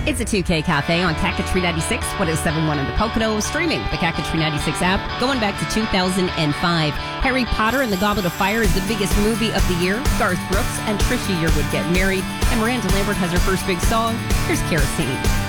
It's a 2K Cafe on Cactus 96, 1071 in the Pocono, streaming the Cactus 96 app, going back to 2005. Harry Potter and the Goblet of Fire is the biggest movie of the year. Garth Brooks and Trisha Yearwood get married, and Miranda Lambert has her first big song. Here's Kerosene.